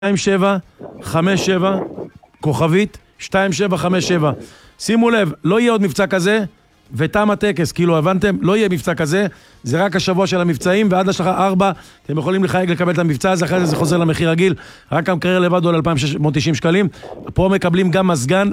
2757, כוכבית 2757. שימו לב, לא יהיה עוד מבצע כזה, ותם הטקס, כאילו הבנתם? לא יהיה מבצע כזה, זה רק השבוע של המבצעים, ועד השעה 4 אתם יכולים לחייג לקבל את המבצע הזה, אחרי זה זה חוזר למחיר רגיל, רק המקרר לבד עולה 2,690 שקלים, פה מקבלים גם מזגן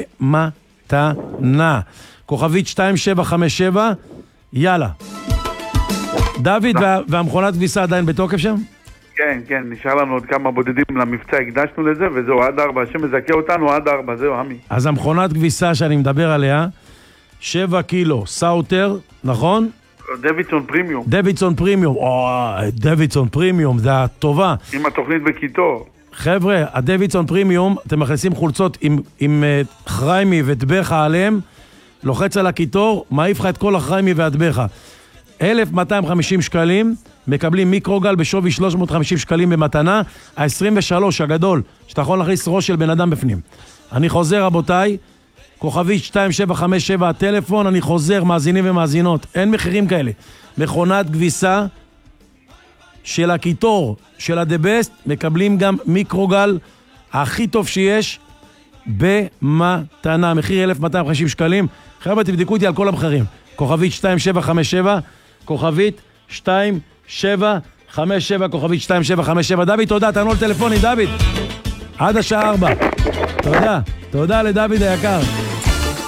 במתנה. כוכבית 2757, יאללה. דוד, והמכונת כביסה עדיין בתוקף שם? כן, כן, נשאר לנו עוד כמה בודדים למבצע, הקדשנו לזה, וזהו, עד 4, השם מזכה אותנו עד 4, זהו, עמי. אז המכונת כביסה שאני מדבר עליה, 7 קילו סאוטר, נכון? דוידסון פרימיום. דוידסון פרימיום, דוידסון פרימיום, זה הטובה. עם התוכנית בקיטור. חבר'ה, הדוידסון פרימיום, אתם מכניסים חולצות עם חריימי וטבחה עליהם, לוחץ על הקיטור, מעיף לך את כל החריימי והטבחה. 1,250 שקלים, מקבלים מיקרוגל בשווי 350 שקלים במתנה, ה-23 הגדול, שאתה יכול להכניס ראש של בן אדם בפנים. אני חוזר רבותיי, כוכבית 2757 הטלפון, אני חוזר, מאזינים ומאזינות, אין מחירים כאלה. מכונת כביסה של הקיטור, של הדבסט, מקבלים גם מיקרוגל הכי טוב שיש במתנה, מחיר 1,250 שקלים. חבר'ה, תבדקו אותי על כל המחירים. כוכבית 2757, כוכבית 2757, כוכבית 2757. דוד, תודה, תענו לטלפונים, דוד. עד השעה 4. תודה, תודה לדוד היקר.